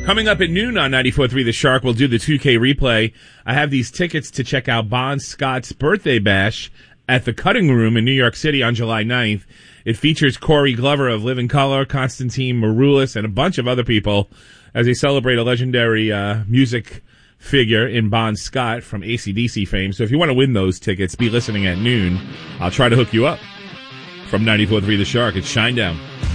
Coming up at noon on 94.3 The Shark, we'll do the 2K replay. I have these tickets to check out Bon Scott's birthday bash at the Cutting Room in New York City on July 9th. It features Corey Glover of Living Colour, Constantine Maroulis, and a bunch of other people as they celebrate a legendary music figure in Bon Scott from AC/DC fame. So if you want to win those tickets, be listening at noon. I'll try to hook you up. From 94.3 The Shark, it's Shinedown.